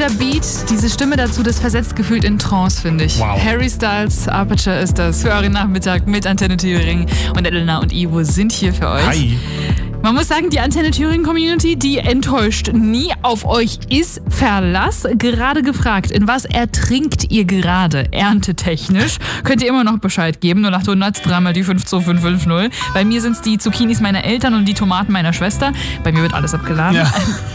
dieser Beat, diese Stimme dazu, das versetzt gefühlt in Trance, finde ich. Wow. Harry Styles, Aperture ist das für euren Nachmittag mit Antenne Thüringen. Und Elena und Ivo sind hier für euch. Hi. Man muss sagen, die Antenne Thüringen Community, die enttäuscht nie. Auf euch ist Verlass. Gerade gefragt, in was ertrinkt ihr gerade erntetechnisch? Könnt ihr immer noch Bescheid geben. 0800 3 die 52550. Bei mir sind es die Zucchinis meiner Eltern und die Tomaten meiner Schwester. Bei mir wird alles abgeladen. Ja.